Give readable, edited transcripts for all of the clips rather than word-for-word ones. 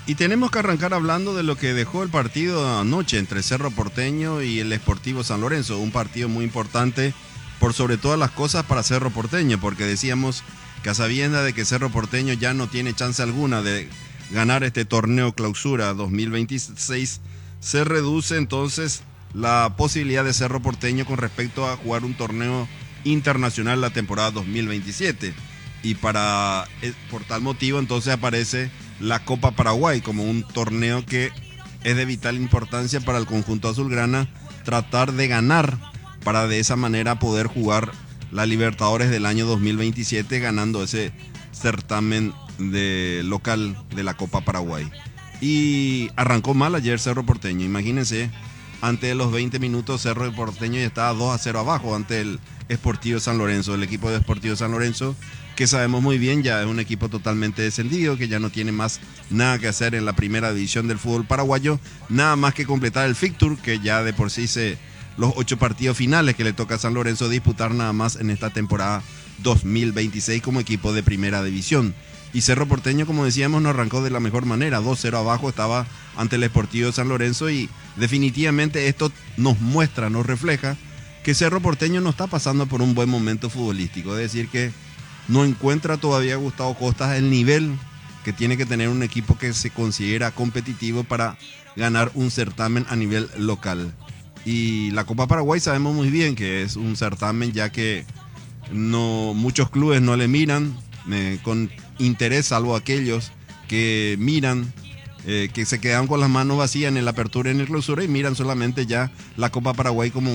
Y tenemos que arrancar hablando de lo que dejó el partido anoche entre Cerro Porteño y el Sportivo San Lorenzo. Un partido muy importante por sobre todas las cosas para Cerro Porteño, porque decíamos que a sabiendas de que Cerro Porteño ya no tiene chance alguna de ganar este torneo clausura 2026, se reduce entonces la posibilidad de Cerro Porteño con respecto a jugar un torneo internacional la temporada 2027. Y por tal motivo entonces aparece la Copa Paraguay como un torneo que es de vital importancia para el conjunto azulgrana tratar de ganar para de esa manera poder jugar la Libertadores del año 2027 ganando ese certamen de local de la Copa Paraguay. Y arrancó mal ayer Cerro Porteño, imagínense, antes de los 20 minutos Cerro Porteño ya estaba 2-0 abajo ante el Sportivo San Lorenzo, el equipo de Sportivo San Lorenzo, que sabemos muy bien ya es un equipo totalmente descendido, que ya no tiene más nada que hacer en la primera división del fútbol paraguayo, nada más que completar el fixture, que ya de por sí los 8 partidos finales que le toca a San Lorenzo disputar nada más en esta temporada 2026 como equipo de primera división. Y Cerro Porteño, como decíamos, no arrancó de la mejor manera, 2-0 abajo estaba ante el Sportivo San Lorenzo, y definitivamente esto nos muestra, nos refleja que Cerro Porteño no está pasando por un buen momento futbolístico, es decir que no encuentra todavía Gustavo Costas el nivel que tiene que tener un equipo que se considera competitivo para ganar un certamen a nivel local. Y la Copa Paraguay sabemos muy bien que es un certamen ya que muchos clubes no le miran con interés, salvo aquellos que miran, que se quedan con las manos vacías en el apertura y en el clausura y miran solamente ya la Copa Paraguay como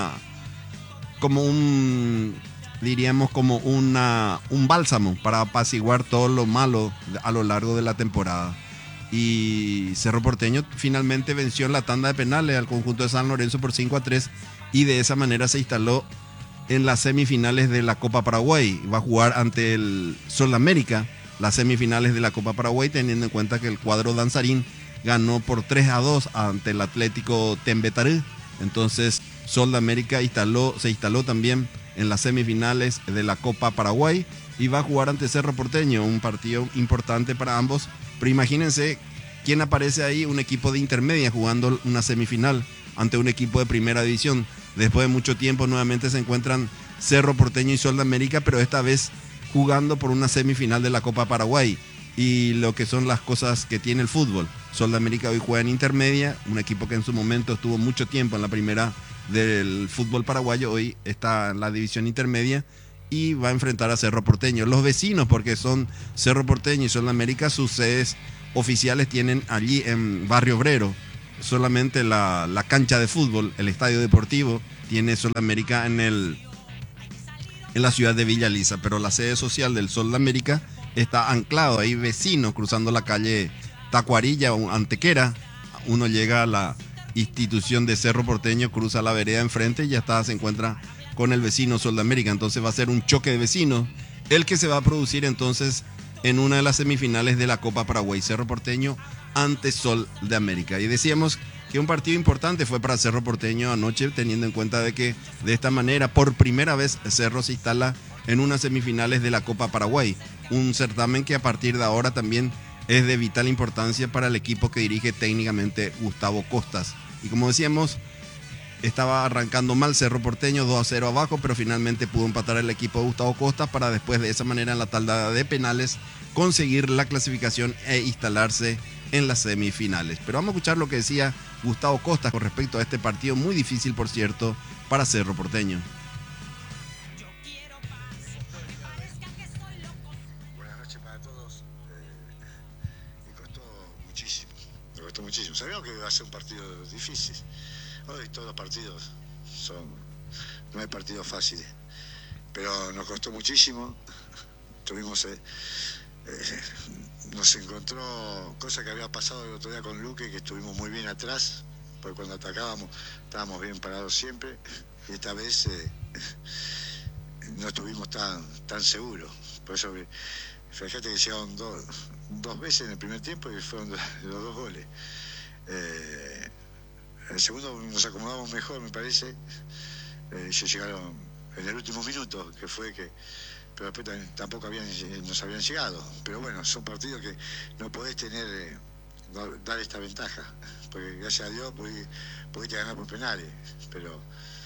diríamos como un bálsamo para apaciguar todo lo malo a lo largo de la temporada. Y Cerro Porteño finalmente venció en la tanda de penales al conjunto de San Lorenzo por 5-3 y de esa manera se instaló en las semifinales de la Copa Paraguay. Va a jugar ante el Sol de América las semifinales de la Copa Paraguay, teniendo en cuenta que el cuadro danzarín ganó por 3-2 ante el Atlético Tembetarú. Entonces Sol de América se instaló también en las semifinales de la Copa Paraguay y va a jugar ante Cerro Porteño, un partido importante para ambos. Pero imagínense quién aparece ahí, un equipo de intermedia jugando una semifinal ante un equipo de primera división. Después de mucho tiempo nuevamente se encuentran Cerro Porteño y Sol de América, pero esta vez jugando por una semifinal de la Copa Paraguay. Y lo que son las cosas que tiene el fútbol. Sol de América hoy juega en intermedia, un equipo que en su momento estuvo mucho tiempo en la primera del fútbol paraguayo, hoy está en la división intermedia y va a enfrentar a Cerro Porteño. Los vecinos, porque son Cerro Porteño y Sol de América, sus sedes oficiales tienen allí en Barrio Obrero. Solamente la cancha de fútbol, el estadio deportivo, tiene Sol de América en la ciudad de Villa Lisa, pero la sede social del Sol de América está anclado ahí vecino, cruzando la calle Tacuarilla o Antequera. Uno llega a la institución de Cerro Porteño, cruza la vereda enfrente y ya está, se encuentra con el vecino Sol de América. Entonces va a ser un choque de vecinos, el que se va a producir entonces en una de las semifinales de la Copa Paraguay, Cerro Porteño ante Sol de América. Y decíamos que un partido importante fue para Cerro Porteño anoche, teniendo en cuenta de que de esta manera por primera vez Cerro se instala en unas semifinales de la Copa Paraguay, un certamen que a partir de ahora también es de vital importancia para el equipo que dirige técnicamente Gustavo Costas. Y como decíamos, estaba arrancando mal Cerro Porteño, 2-0 abajo, pero finalmente pudo empatar el equipo de Gustavo Costas para después de esa manera en la tanda de penales conseguir la clasificación e instalarse en las semifinales. Pero vamos a escuchar lo que decía Gustavo Costas con respecto a este partido muy difícil, por cierto, para Cerro Porteño. Buenas noches para todos. Me costó muchísimo. Me costó muchísimo. Sabíamos que iba a ser un partido difícil. Hoy todos los partidos no hay partidos fáciles. Pero nos costó muchísimo. Nos encontró cosa que había pasado el otro día con Luque, que estuvimos muy bien atrás, porque cuando atacábamos estábamos bien parados siempre, y esta vez no estuvimos tan seguros. Por eso, fíjate que llegaron dos veces en el primer tiempo y fueron los 2 goles. En el segundo nos acomodamos mejor, me parece. Ellos llegaron en el último minuto, pero después tampoco nos habían llegado. Pero bueno, son partidos que no podés tener dar esta ventaja, porque gracias a Dios pudiste ganar por penales, pero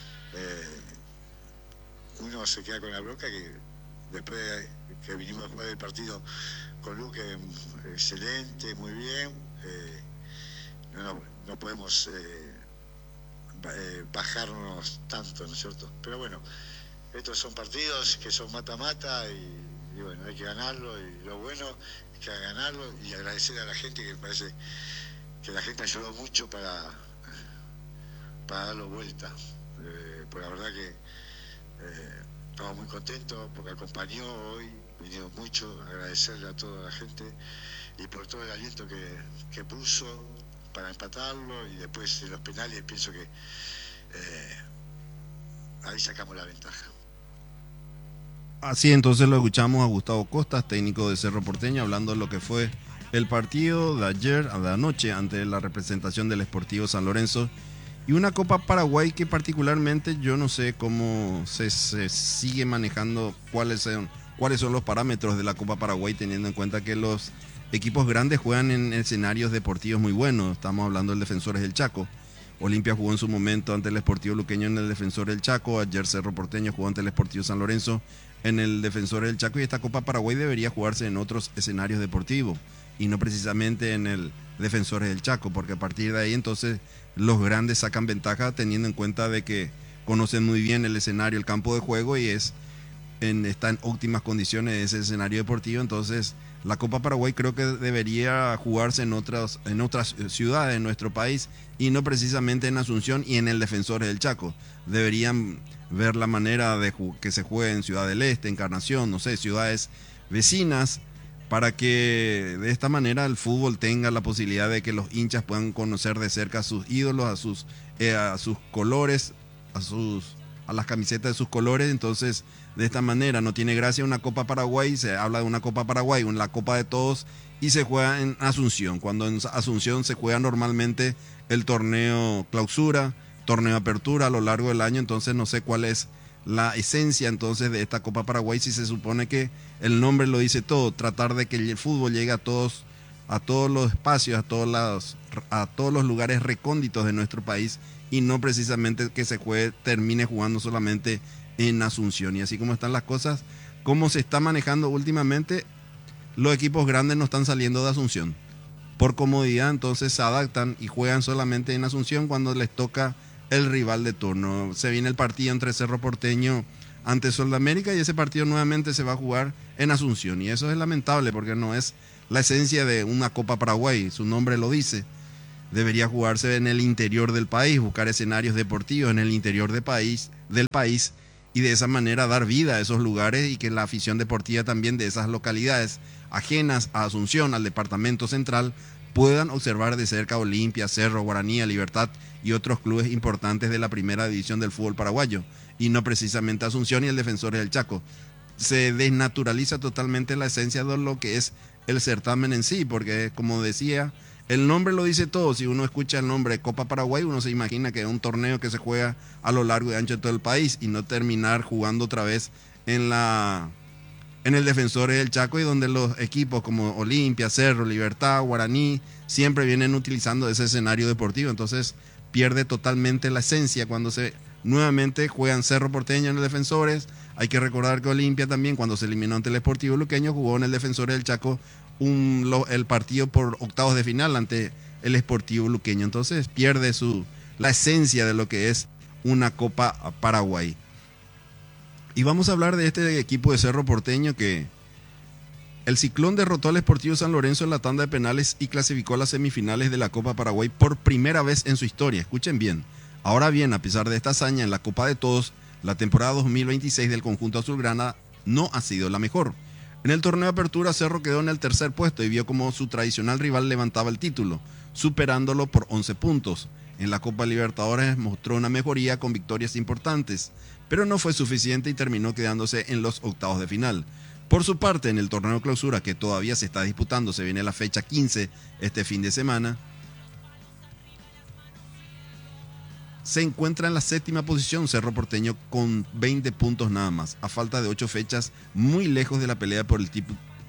uno se queda con la bronca que después que vinimos a jugar el partido con Luque, excelente, muy bien, no podemos bajarnos tanto, ¿no es cierto? Pero bueno, estos son partidos que son mata-mata y bueno, hay que ganarlo, y lo bueno es que hay que ganarlo, y agradecer a la gente, que me parece que la gente ayudó mucho para darlo vuelta, porque la verdad que estamos muy contentos porque acompañó hoy, vinieron mucho, agradecerle a toda la gente y por todo el aliento que puso para empatarlo, y después de los penales pienso que ahí sacamos la ventaja. Así entonces lo escuchamos a Gustavo Costas, técnico de Cerro Porteño, hablando de lo que fue el partido de ayer, de anoche, ante la representación del Sportivo San Lorenzo, y una Copa Paraguay que particularmente yo no sé cómo se sigue manejando, cuáles son los parámetros de la Copa Paraguay, teniendo en cuenta que los equipos grandes juegan en escenarios deportivos muy buenos. Estamos hablando del Defensores del Chaco. Olimpia jugó en su momento ante el Sportivo Luqueño en el Defensor del Chaco. Ayer Cerro Porteño jugó ante el Sportivo San Lorenzo en el Defensor del Chaco, y esta Copa Paraguay debería jugarse en otros escenarios deportivos y no precisamente en el Defensores del Chaco, porque a partir de ahí entonces los grandes sacan ventaja, teniendo en cuenta de que conocen muy bien el escenario, el campo de juego, y está en óptimas condiciones ese escenario deportivo. Entonces la Copa Paraguay creo que debería jugarse en otras ciudades de nuestro país y no precisamente en Asunción y en el Defensores del Chaco. Deberían ver la manera de que se juegue en Ciudad del Este, Encarnación, no sé, ciudades vecinas, para que de esta manera el fútbol tenga la posibilidad de que los hinchas puedan conocer de cerca a sus ídolos, a sus colores, a las camisetas de sus colores. Entonces, de esta manera no tiene gracia una Copa Paraguay, se habla de una Copa Paraguay, la Copa de Todos, y se juega en Asunción, cuando en Asunción se juega normalmente el torneo clausura, torneo apertura a lo largo del año. Entonces no sé cuál es la esencia entonces de esta Copa Paraguay, si se supone que el nombre lo dice todo, tratar de que el fútbol llegue a todos los espacios, a todos los lugares recónditos de nuestro país, y no precisamente que se termine jugando solamente en Asunción. Y así como están las cosas, como se está manejando últimamente, los equipos grandes no están saliendo de Asunción. Por comodidad, entonces se adaptan y juegan solamente en Asunción cuando les toca el rival de turno. Se viene el partido entre Cerro Porteño ante Sol de América, y ese partido nuevamente se va a jugar en Asunción. Y eso es lamentable porque no es la esencia de una Copa Paraguay, su nombre lo dice. Debería jugarse en el interior del país, buscar escenarios deportivos en el interior del país, y de esa manera dar vida a esos lugares, y que la afición deportiva también de esas localidades ajenas a Asunción, al departamento central, puedan observar de cerca Olimpia, Cerro, Guaraní, Libertad y otros clubes importantes de la primera división del fútbol paraguayo, y no precisamente Asunción y el Defensores del Chaco. Se desnaturaliza totalmente la esencia de lo que es el certamen en sí, porque como decía, el nombre lo dice todo. Si uno escucha el nombre de Copa Paraguay, uno se imagina que es un torneo que se juega a lo largo y ancho de todo el país, y no terminar jugando otra vez en el Defensores del Chaco, y donde los equipos como Olimpia, Cerro, Libertad, Guaraní siempre vienen utilizando ese escenario deportivo. Entonces pierde totalmente la esencia cuando se nuevamente juegan Cerro Porteño en el Defensores. Hay que recordar que Olimpia también, cuando se eliminó ante el Sportivo Luqueño, jugó en el Defensores del Chaco el partido por octavos de final ante el Sportivo Luqueño. Entonces pierde la esencia de lo que es una Copa Paraguay. Y vamos a hablar de este equipo de Cerro Porteño, que el Ciclón derrotó al Sportivo San Lorenzo en la tanda de penales y clasificó a las semifinales de la Copa Paraguay por primera vez en su historia. Escuchen bien. Ahora bien, a pesar de esta hazaña en la Copa de Todos, la temporada 2026 del conjunto azulgrana no ha sido la mejor. En el torneo de apertura, Cerro quedó en el tercer puesto y vio como su tradicional rival levantaba el título, superándolo por 11 puntos. En la Copa Libertadores mostró una mejoría con victorias importantes, pero no fue suficiente y terminó quedándose en los octavos de final. Por su parte, en el torneo clausura, que todavía se está disputando, se viene la fecha 15 este fin de semana, se encuentra en la séptima posición Cerro Porteño con 20 puntos nada más, a falta de 8 fechas, muy lejos de la pelea por el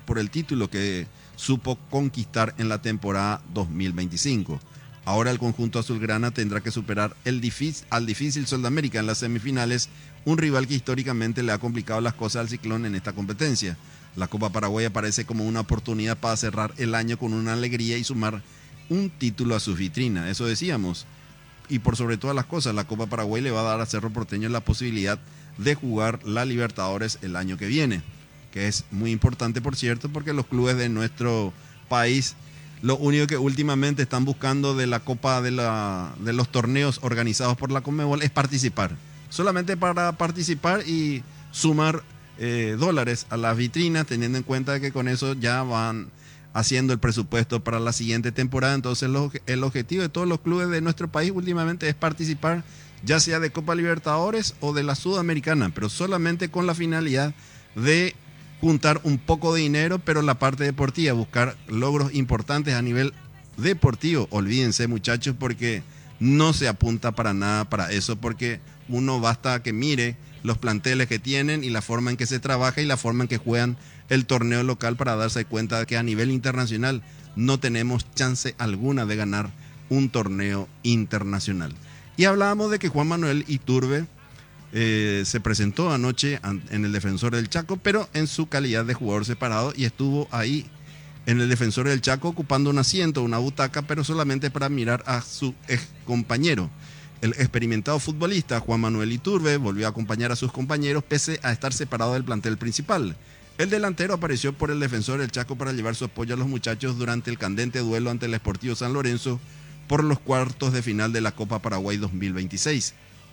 por el título que supo conquistar en la temporada 2025. Ahora el conjunto azulgrana tendrá que superar al difícil Sudamericana en las semifinales, un rival que históricamente le ha complicado las cosas al Ciclón en esta competencia. La Copa Paraguay aparece como una oportunidad para cerrar el año con una alegría y sumar un título a su vitrina, eso decíamos. Y por sobre todas las cosas, la Copa Paraguay le va a dar a Cerro Porteño la posibilidad de jugar la Libertadores el año que viene, que es muy importante, por cierto, porque los clubes de nuestro país, lo único que últimamente están buscando de la Copa de los torneos organizados por la Conmebol es participar, solamente para participar y sumar dólares a las vitrinas, teniendo en cuenta que con eso ya van haciendo el presupuesto para la siguiente temporada. Entonces el objetivo de todos los clubes de nuestro país últimamente es participar, ya sea de Copa Libertadores o de la Sudamericana, pero solamente con la finalidad de juntar un poco de dinero, pero la parte deportiva, buscar logros importantes a nivel deportivo. Olvídense, muchachos, porque no se apunta para nada para eso, porque uno basta que mire los planteles que tienen y la forma en que se trabaja y la forma en que juegan el torneo local para darse cuenta de que a nivel internacional no tenemos chance alguna de ganar un torneo internacional. Y hablábamos de que Juan Manuel Iturbe se presentó anoche en el Defensor del Chaco, pero en su calidad de jugador separado, y estuvo ahí en el Defensor del Chaco ocupando un asiento, una butaca, pero solamente para mirar a su ex compañero. El experimentado futbolista Juan Manuel Iturbe volvió a acompañar a sus compañeros pese a estar separado del plantel principal. El delantero apareció por el Defensor del Chaco para llevar su apoyo a los muchachos durante el candente duelo ante el Sportivo San Lorenzo por los cuartos de final de la Copa Paraguay 2026.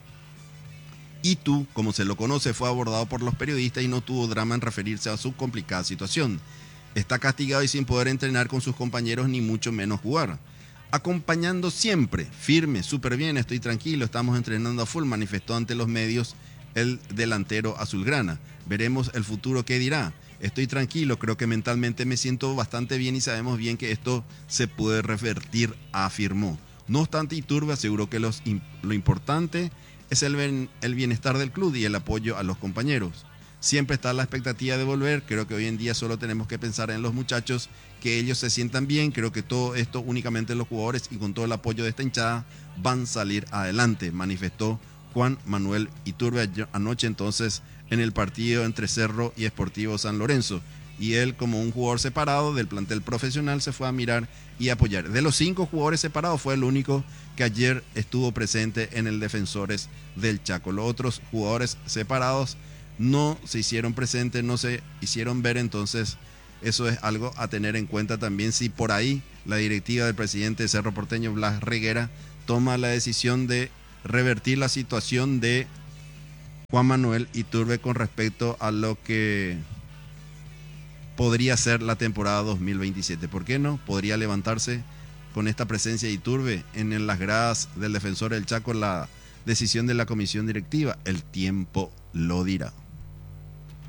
Itu, como se lo conoce, fue abordado por los periodistas y no tuvo drama en referirse a su complicada situación. Está castigado y sin poder entrenar con sus compañeros ni mucho menos jugar. Acompañando siempre, firme, súper bien, estoy tranquilo, estamos entrenando a full, manifestó ante los medios el delantero azulgrana. Veremos el futuro qué dirá. Estoy tranquilo, creo que mentalmente me siento bastante bien y sabemos bien que esto se puede revertir, afirmó. No obstante, Iturbe aseguró que lo importante es el bienestar del club y el apoyo a los compañeros. Siempre está la expectativa de volver, creo que hoy en día solo tenemos que pensar en los muchachos, que ellos se sientan bien, creo que todo esto únicamente los jugadores y con todo el apoyo de esta hinchada van a salir adelante, manifestó Juan Manuel Iturbe anoche entonces en el partido entre Cerro y Sportivo San Lorenzo. Y él, como un jugador separado del plantel profesional, se fue a mirar y apoyar. De los 5 jugadores separados fue el único que ayer estuvo presente en el Defensores del Chaco. Los otros jugadores separados no se hicieron presentes, no se hicieron ver, entonces eso es algo a tener en cuenta también si por ahí la directiva del presidente de Cerro Porteño, Blas Reguera, toma la decisión de revertir la situación de Juan Manuel Iturbe con respecto a lo que podría ser la temporada 2027. ¿Por qué no? Podría levantarse con esta presencia de Iturbe en las gradas del Defensor del Chaco la decisión de la comisión directiva. El tiempo lo dirá.